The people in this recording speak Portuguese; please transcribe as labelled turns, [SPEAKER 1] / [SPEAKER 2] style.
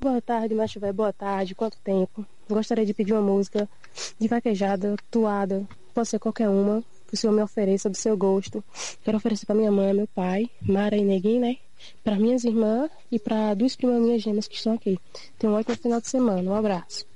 [SPEAKER 1] Boa tarde, macho velho. Boa tarde. Quanto tempo? Gostaria de pedir uma música de vaquejada, toada. Pode ser qualquer uma que o senhor me ofereça do seu gosto. Quero oferecer para minha mãe, meu pai, Mara e Neguinho, né? Para minhas irmãs e para duas primas minhas gêmeas que estão aqui. Tenham um ótimo final de semana. Um abraço.